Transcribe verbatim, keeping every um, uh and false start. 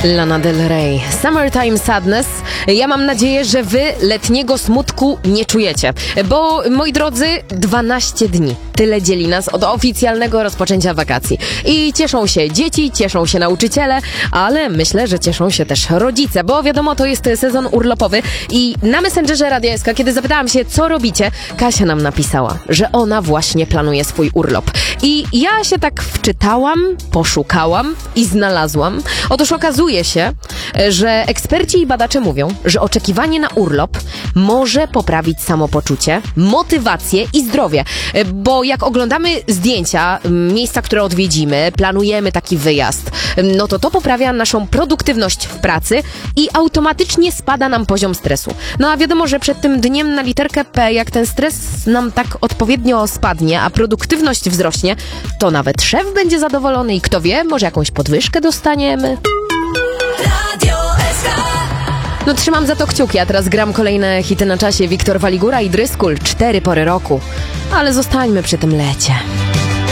Lana Del Rey, Summertime Sadness. Ja mam nadzieję, że wy letniego smutku nie czujecie, bo moi drodzy, dwanaście dni. Tyle dzieli nas od oficjalnego rozpoczęcia wakacji. I cieszą się dzieci, cieszą się nauczyciele, ale myślę, że cieszą się też rodzice, bo wiadomo, to jest sezon urlopowy i na Messengerze Radia S K, kiedy zapytałam się, co robicie, Kasia nam napisała, że ona właśnie planuje swój urlop. I ja się tak wczytałam, poszukałam i znalazłam. Otóż okazuje się, że eksperci i badacze mówią, że oczekiwanie na urlop może poprawić samopoczucie, motywację i zdrowie, bo jak oglądamy zdjęcia, miejsca, które odwiedzimy, planujemy taki wyjazd, no to to poprawia naszą produktywność w pracy i automatycznie spada nam poziom stresu. No a wiadomo, że przed tym dniem na literkę P, jak ten stres nam tak odpowiednio spadnie, a produktywność wzrośnie, to nawet szef będzie zadowolony i kto wie, może jakąś podwyżkę dostaniemy. No trzymam za to kciuki, a teraz gram kolejne hity na czasie. Wiktor Waligura i Dryskul, cztery pory roku. Ale zostańmy przy tym lecie.